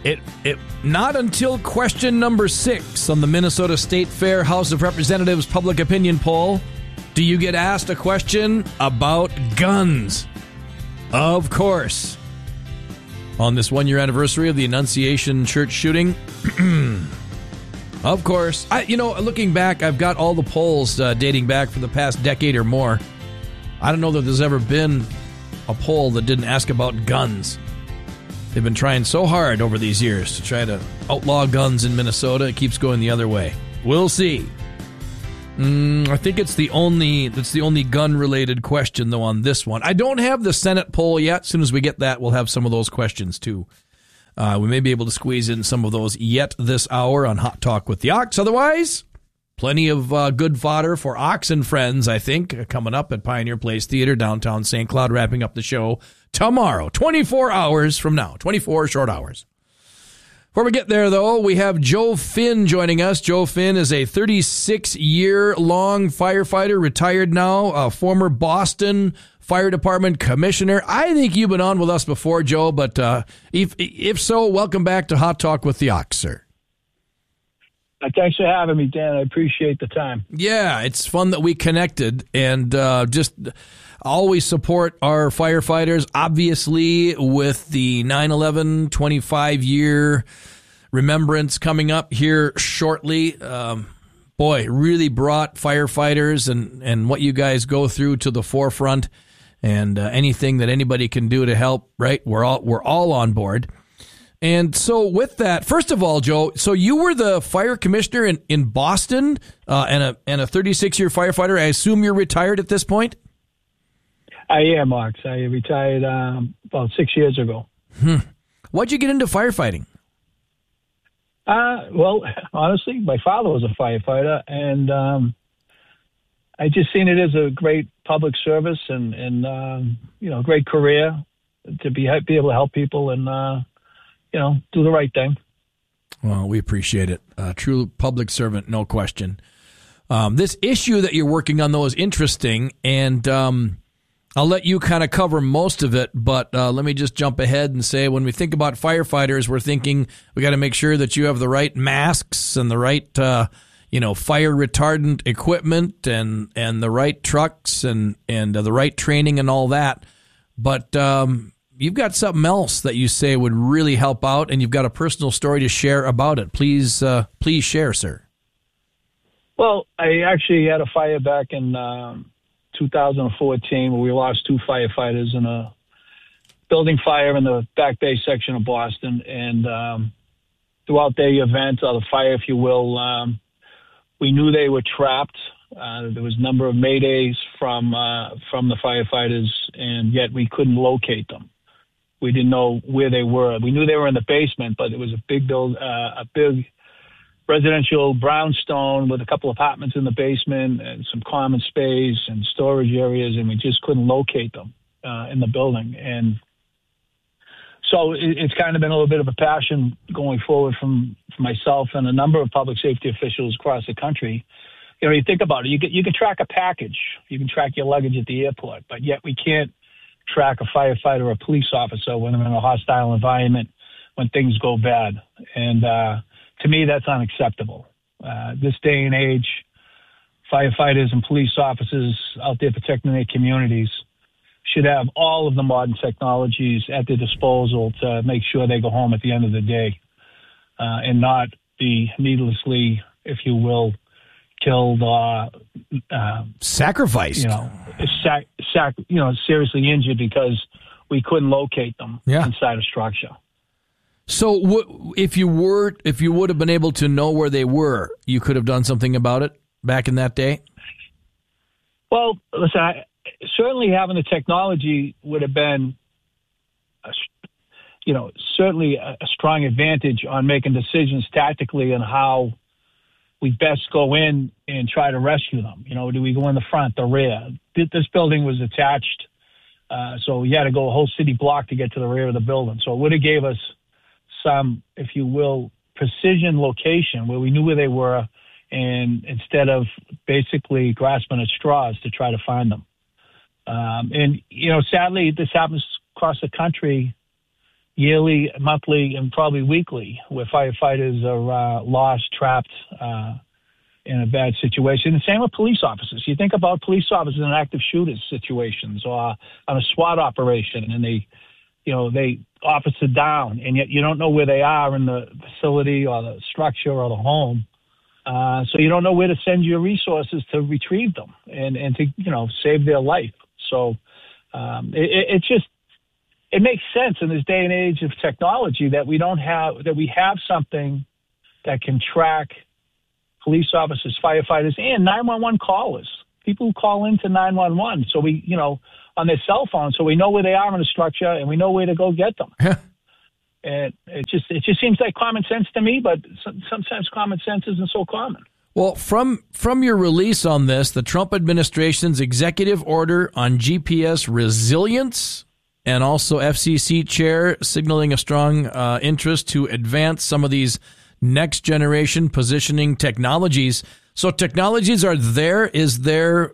It not until question number 6 on the Minnesota State Fair House of Representatives public opinion poll do you get asked a question about guns. Of course. On this 1-year anniversary of the Annunciation Church shooting, of course. Looking back, I've got all the polls dating back for the past decade or more. I don't know that there's ever been a poll that didn't ask about guns. They've been trying so hard over these years to try to outlaw guns in Minnesota. It keeps going the other way. We'll see. I think that's the only gun-related question, though, on this one. I don't have the Senate poll yet. As soon as we get that, we'll have some of those questions, too. We may be able to squeeze in some of those yet this hour on Hot Talk with the Ox. Otherwise, plenty of good fodder for Ox and Friends, I think, coming up at Pioneer Place Theater, downtown St. Cloud, wrapping up the show tomorrow, 24 hours from now, 24 short hours. Before we get there, though, we have Joe Finn joining us. Joe Finn is a 36-year-long firefighter, retired now, a former Boston Fire Department commissioner. I think you've been on with us before, Joe, but if so, welcome back to Hot Talk with the Ox, sir. Thanks for having me, Dan. I appreciate the time. Yeah, it's fun that we connected, and just always support our firefighters. Obviously, with the 9/11 25-year remembrance coming up here shortly, really brought firefighters and what you guys go through to the forefront. And anything that anybody can do to help, right? We're all on board. And so with that, first of all, Joe, so you were the fire commissioner in Boston and a 36-year firefighter. I assume you're retired at this point? I am, Mark. I retired about 6 years ago. Why'd you get into firefighting? Well, honestly, my father was a firefighter, and I just seen it as a great public service and great career to be able to help people and do the right thing. Well, we appreciate it. True public servant, no question. This issue that you're working on, though, is interesting, and I'll let you kind of cover most of it, but let me just jump ahead and say when we think about firefighters, we're thinking we got to make sure that you have the right masks and the right fire retardant equipment and the right trucks and the right training and all that. But you've got something else that you say would really help out, and you've got a personal story to share about it. Please share, sir. Well, I actually had a fire back in 2014 where we lost 2 firefighters in a building fire in the Back Bay section of Boston. And throughout the event, or the fire, if you will, we knew they were trapped. There was a number of maydays from the firefighters, and yet we couldn't locate them. We didn't know where they were. We knew they were in the basement, but it was a big residential brownstone with a couple of apartments in the basement and some common space and storage areas, and we just couldn't locate them in the building. And so it's kind of been a little bit of a passion going forward from myself and a number of public safety officials across the country. You think about it, you can track a package, you can track your luggage at the airport, but yet we can't track a firefighter or a police officer when they're in a hostile environment, when things go bad. And to me, that's unacceptable. This day and age, firefighters and police officers out there protecting their communities should have all of the modern technologies at their disposal to make sure they go home at the end of the day and not be needlessly, if you will, killed, sacrificed, seriously injured because we couldn't locate them inside a structure. So if you would have been able to know where they were, you could have done something about it back in that day? Well, listen, certainly having the technology would have been, certainly a strong advantage on making decisions tactically on how we best go in and try to rescue them. Do we go in the front, the rear? This building was attached, so we had to go a whole city block to get to the rear of the building. So it would have gave us some, if you will, precision location where we knew where they were, and instead of basically grasping at straws to try to find them. Sadly, this happens across the country yearly, monthly, and probably weekly, where firefighters are lost, trapped in a bad situation. And same with police officers. You think about police officers in active shooter situations or on a SWAT operation, and they officer down, and yet you don't know where they are in the facility or the structure or the home. So you don't know where to send your resources to retrieve them and to, save their life. So it makes sense in this day and age of technology that we have something that can track police officers, firefighters, and 911 callers, people who call into 911. So we, on their cell phone, so we know where they are in the structure and we know where to go get them. And it just seems like common sense to me, but sometimes common sense isn't so common. Well, from your release on this, the Trump administration's executive order on GPS resilience, and also FCC chair signaling a strong interest to advance some of these next generation positioning technologies. So technologies are there. Is there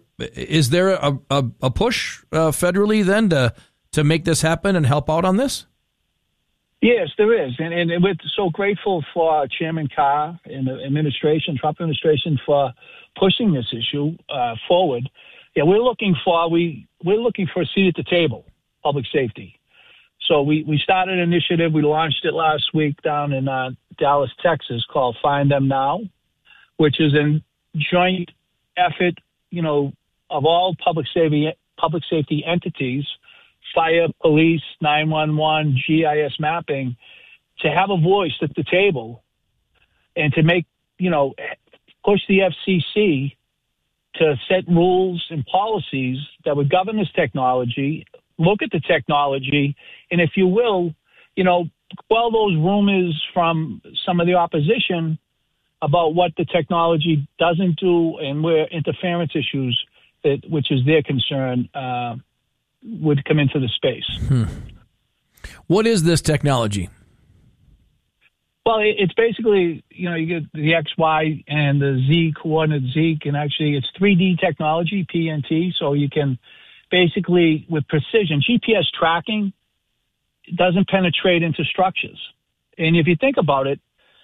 a push federally then to make this happen and help out on this? Yes, there is. And we're so grateful for Chairman Carr and the administration, Trump administration, for pushing this issue forward. Yeah, we're looking for a seat at the table, public safety. So we started an initiative. We launched it last week down in Dallas, Texas, called Find Them Now, which is a joint effort, of all public safety entities, fire, police, 911, GIS mapping, to have a voice at the table and to make, push the FCC to set rules and policies that would govern this technology, look at the technology, and if you will, quell those rumors from some of the opposition about what the technology doesn't do and where interference issues, which is their concern, would come into the space. What is this technology? Well, it's basically, you get the X, Y, and the Z coordinate Zeke, and actually it's 3D technology, PNT, so you can basically, with precision, GPS tracking doesn't penetrate into structures. And if you think about it,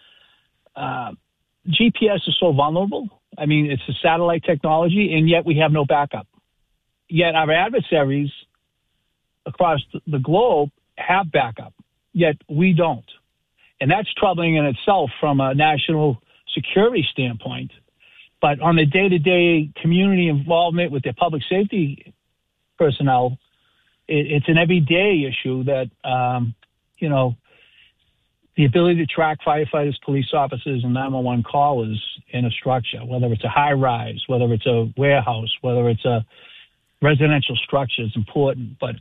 GPS is so vulnerable. I mean, it's a satellite technology, and yet we have no backup. Yet our adversaries across the globe have backup, yet we don't. And that's troubling in itself from a national security standpoint. But on the day-to-day community involvement with their public safety personnel, it's an everyday issue that, the ability to track firefighters, police officers, and 911 callers in a structure, whether it's a high-rise, whether it's a warehouse, whether it's a residential structure, is important. But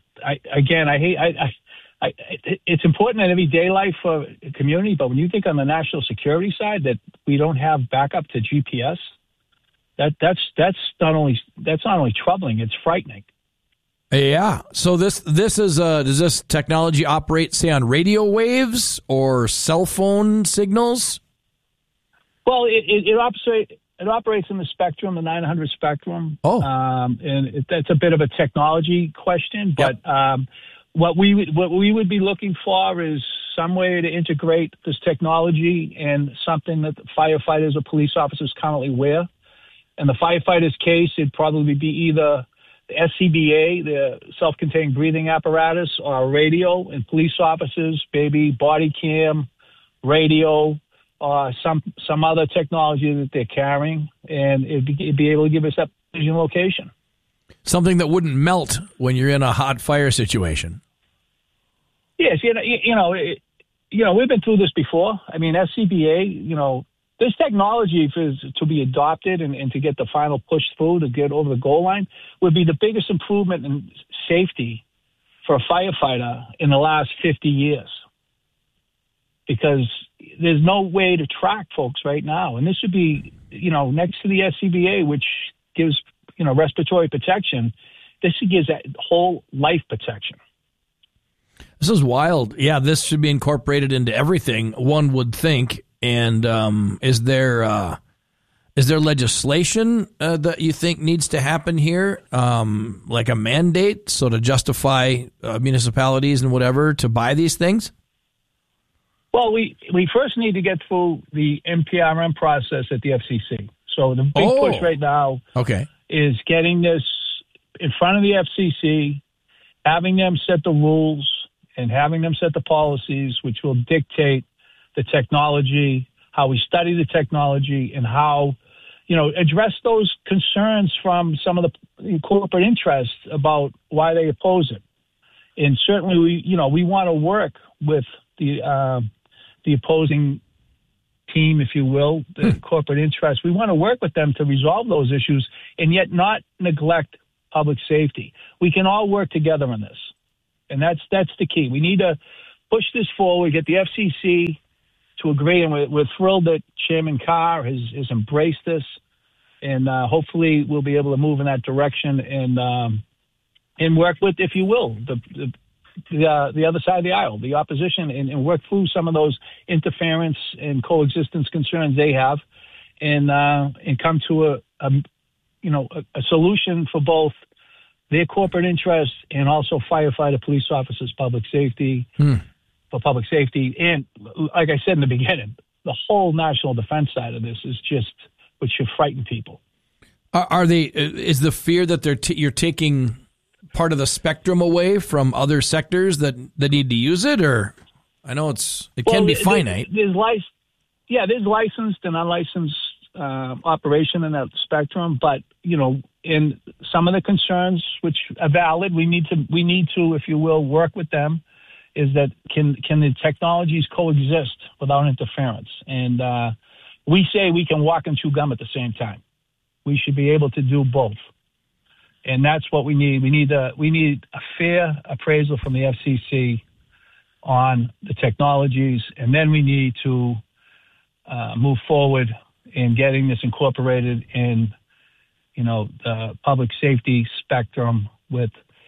it's important in everyday life for a community. But when you think on the national security side that we don't have backup to GPS, that's not only troubling, it's frightening. Yeah. So this is does this technology operate, say, on radio waves or cell phone signals? Well, it operates in the spectrum, the 900 spectrum. Oh, and that's a bit of a technology question. But what we would be looking for is some way to integrate this technology and something that the firefighters or police officers currently wear. In the firefighters' case, it'd probably be either the SCBA, the self-contained breathing apparatus, or a radio, and police officers, maybe body cam, radio, or some other technology that they're carrying, and it'd be able to give us that precision location. Something that wouldn't melt when you're in a hot fire situation. Yes, we've been through this before. I mean, SCBA, this technology, if it's to be adopted and to get the final push through to get over the goal line, would be the biggest improvement in safety for a firefighter in the last 50 years. Because there's no way to track folks right now. And this would be, next to the SCBA, which gives, respiratory protection, this gives that whole life protection. This is wild. Yeah, this should be incorporated into everything, one would think. And is there legislation that you think needs to happen here, like a mandate, so to justify municipalities and whatever to buy these things? Well, we first need to get through the NPRM process at the FCC. So the big push right now is getting this in front of the FCC, having them set the rules and having them set the policies, which will dictate the technology, how we study the technology, and how, address those concerns from some of the corporate interests about why they oppose it. And certainly we want to work with the opposing team, if you will, the corporate interests. We want to work with them to resolve those issues and yet not neglect public safety. We can all work together on this. And that's the key. We need to push this forward, get the FCC to agree. And we're thrilled that Chairman Carr has embraced this. And hopefully we'll be able to move in that direction and work with, if you will, the other side of the aisle, the opposition, and work through some of those interference and coexistence concerns they have, and come to a solution for both their corporate interests and also firefighter, police officers, public safety, for public safety. And like I said in the beginning, the whole national defense side of this is just what should frighten people. Are they? Is the fear that you're taking part of the spectrum away from other sectors that need to use it? Or I know it can be finite. There's licensed and unlicensed operation in that spectrum, but in some of the concerns which are valid, we need to, if you will, work with them. Is that can the technologies coexist without interference? And we say we can walk and chew gum at the same time. We should be able to do both. And that's what we need. We need a fair appraisal from the FCC on the technologies, and then we need to move forward in getting this incorporated in, the public safety spectrum with,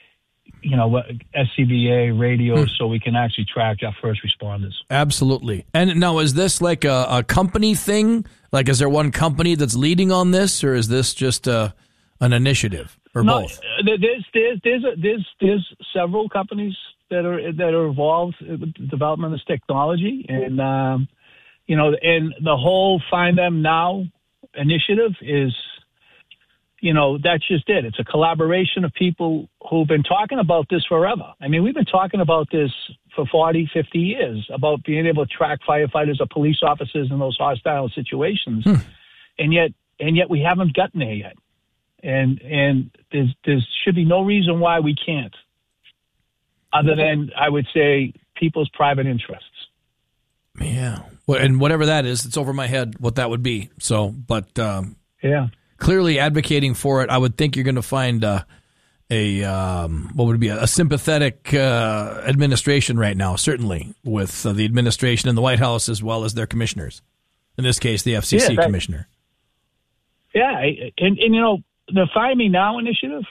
SCBA radios, so we can actually track our first responders. Absolutely. And now, is this like a company thing? Like, is there one company that's leading on this, or is this just an initiative? Or both? There's several companies that are involved in the development of this technology, and and the whole Find Them Now initiative is, that's just it. It's a collaboration of people who've been talking about this forever. I mean, we've been talking about this for 40, 50 years, about being able to track firefighters or police officers in those hostile situations, and yet we haven't gotten there yet. And there should be no reason why we can't, other than, I would say, people's private interests. Yeah. Well, and whatever that is, it's over my head what that would be. So, but clearly advocating for it, I would think you're going to find what would be a sympathetic administration right now, certainly with the administration in the White House as well as their commissioners. In this case, the FCC commissioner. Yeah, and the Find Me Now initiative,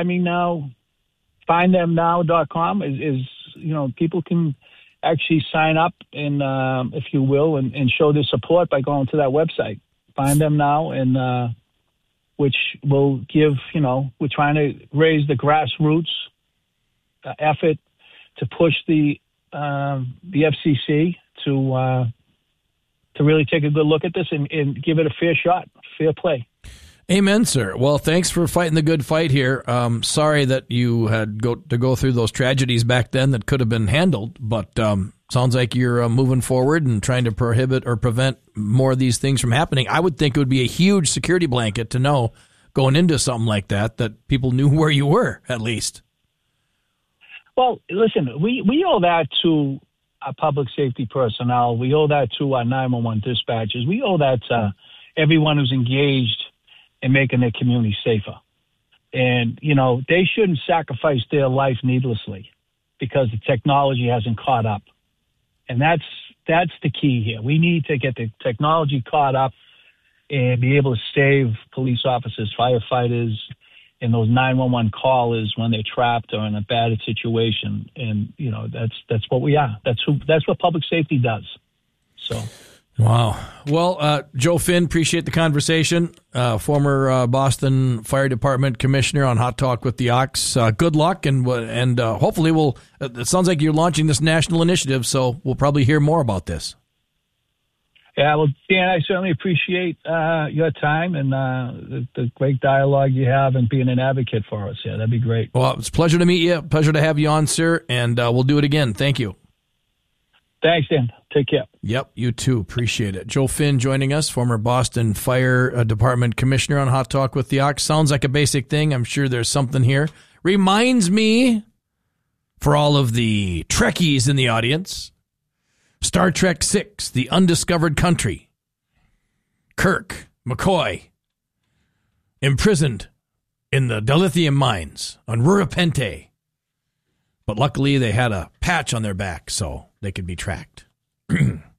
findthemnow.com is people can actually sign up and, if you will, and show their support by going to that website, Find Them Now, and which will give, we're trying to raise the grassroots effort to push the FCC to really take a good look at this and give it a fair shot, fair play. Amen, sir. Well, thanks for fighting the good fight here. Sorry that you had to go through those tragedies back then that could have been handled, but sounds like you're moving forward and trying to prohibit or prevent more of these things from happening. I would think it would be a huge security blanket to know going into something like that people knew where you were, at least. Well, listen, we owe that to our public safety personnel. We owe that to our 911 dispatchers. We owe that to everyone who's engaged in making their community safer. And, they shouldn't sacrifice their life needlessly because the technology hasn't caught up. And that's the key here. We need to get the technology caught up and be able to save police officers, firefighters, and those 911 callers when they're trapped or in a bad situation. And, that's what we are. That's what public safety does. So. Wow. Well, Joe Finn, appreciate the conversation. Former Boston Fire Department Commissioner on Hot Talk with the Ox. Good luck, and hopefully it sounds like you're launching this national initiative, so we'll probably hear more about this. Yeah, well, Dan, I certainly appreciate your time and the great dialogue you have and being an advocate for us. Yeah, that'd be great. Well, it's a pleasure to meet you. Pleasure to have you on, sir, and we'll do it again. Thank you. Thanks, Dan. Take care. Yep, you too. Appreciate it. Joe Finn joining us, former Boston Fire Department Commissioner on Hot Talk with the Ox. Sounds like a basic thing. I'm sure there's something here. Reminds me, for all of the Trekkies in the audience, Star Trek VI, The Undiscovered Country. Kirk, McCoy, imprisoned in the dilithium mines on Rurapente. But luckily they had a patch on their back so they could be tracked.